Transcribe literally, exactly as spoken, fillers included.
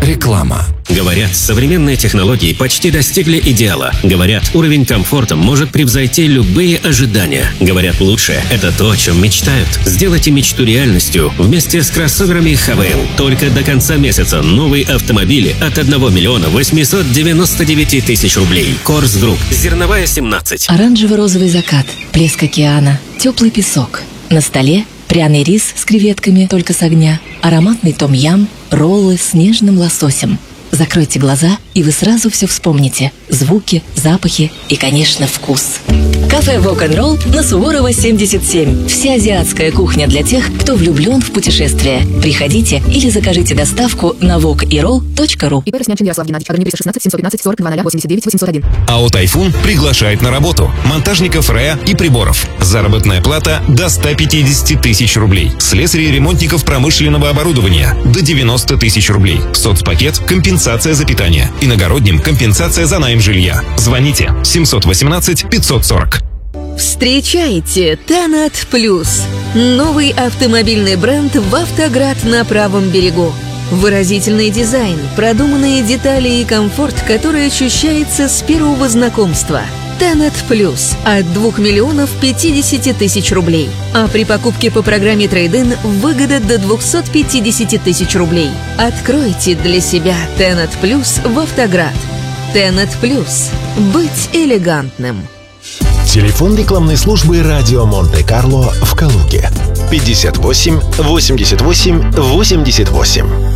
Реклама. Говорят, современные технологии почти достигли идеала. Говорят, уровень комфорта может превзойти любые ожидания. Говорят, лучшее – это то, о чем мечтают. Сделайте мечту реальностью вместе с кроссоверами Хавейл. Только до конца месяца новые автомобили от одного миллиона восьмисот девяноста девяти тысяч рублей. Корс Групп. Зерновая, семнадцать. Оранжево-розовый закат, плеск океана, теплый песок. На столе пряный рис с креветками только с огня, ароматный том-ям, роллы с нежным лососем. Закройте глаза, и вы сразу все вспомните. Звуки, запахи и, конечно, вкус. Кафе Вок-н-Ролл на Суворова, семьдесят семь. Вся азиатская кухня для тех, кто влюблен в путешествие. Приходите или закажите доставку на вок и ролл точка ру. ИП Роснянчин Ярослав Геннадьевич, Аграни триста шестнадцать семьсот пятнадцать сорок два ноль восемьдесят девять восемьсот один. АО «Тайфун» приглашает на работу монтажников РЭА и приборов. Заработная плата до ста пятидесяти тысяч рублей. Слесарей и ремонтников промышленного оборудования до девяноста тысяч рублей. Соцпакет – компенсация за питание. Иногородним – компенсация за найм жилья. Звоните семьсот восемнадцать пятьсот сорок. Встречайте Тенет Плюс. Новый автомобильный бренд в Автоград на правом берегу. Выразительный дизайн, продуманные детали и комфорт, который ощущается с первого знакомства. Тенет Плюс от двух миллионов пятидесяти тысяч рублей. А при покупке по программе Трейд-ин выгода до двухсот пятидесяти тысяч рублей. Откройте для себя Тенет Плюс в Автоград. Тенет Плюс. Быть элегантным. Телефон рекламной службы «Радио Монте-Карло» в Калуге. пятьдесят восемь восемьдесят восемь восемьдесят восемь.